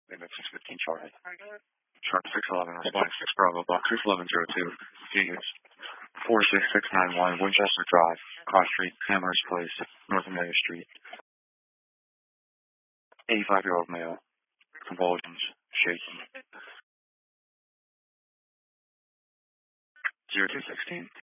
Limit 615 Charlie. Sharp 611, responding 6 Bravo, box 61102. Units 46691, Winchester Drive, Cross Street, Amherst Place, North Amelia Street. 85-year-old male. Convulsions, shaking. 0216.